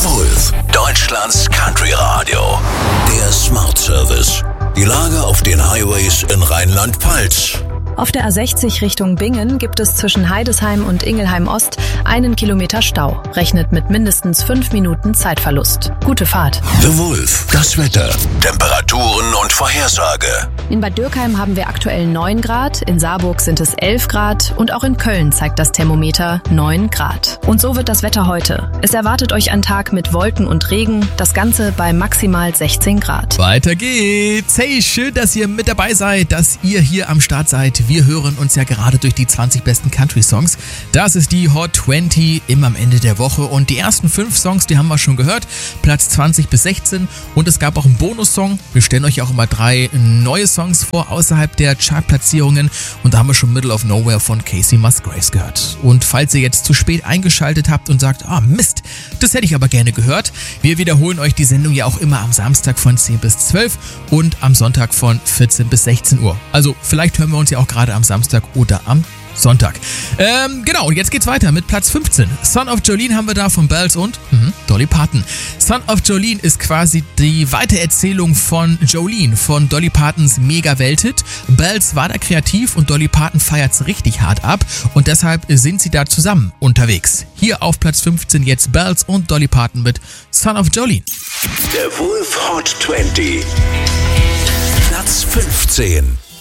The Wolf, Deutschlands Country Radio. Der Smart Service. Die Lage auf den Highways in Rheinland-Pfalz. Auf der A60 Richtung Bingen gibt es zwischen Heidesheim und Ingelheim Ost 1 Kilometer Stau. Rechnet mit mindestens 5 Minuten Zeitverlust. Gute Fahrt. The Wolf, das Wetter, Temperaturen und Vorhersage. In Bad Dürkheim haben wir aktuell 9 Grad, in Saarburg sind es 11 Grad und auch in Köln zeigt das Thermometer 9 Grad. Und so wird das Wetter heute. Es erwartet euch ein Tag mit Wolken und Regen, das Ganze bei maximal 16 Grad. Weiter geht's. Hey, schön, dass ihr mit dabei seid, dass ihr hier am Start seid. Wir hören uns ja gerade durch die 20 besten Country-Songs. Das ist die Hot 20 immer am Ende der Woche. Und die ersten 5 Songs, die haben wir schon gehört. Platz 20 bis 16. Und es gab auch einen Bonussong. Wir stellen euch auch immer 3 neue Songs vor, außerhalb der Chartplatzierungen. Und da haben wir schon Middle of Nowhere von Casey Musgraves gehört. Und falls ihr jetzt zu spät eingeschaltet habt und sagt, Mist, das hätte ich aber gerne gehört. Wir wiederholen euch die Sendung ja auch immer am Samstag von 10 bis 12 und am Sonntag von 14 bis 16 Uhr. Also vielleicht hören wir uns ja auch gerade am Samstag oder am Sonntag. Genau, und jetzt geht's weiter mit Platz 15. Son of Jolene haben wir da von Bells und Dolly Parton. Son of Jolene ist quasi die Weitererzählung von Jolene, von Dolly Partons Mega-Welthit. Bells war da kreativ und Dolly Parton feiert's richtig hart ab und deshalb sind sie da zusammen unterwegs. Hier auf Platz 15 jetzt Bells und Dolly Parton mit Son of Jolene. Der Wolf Hot 20. Platz 15.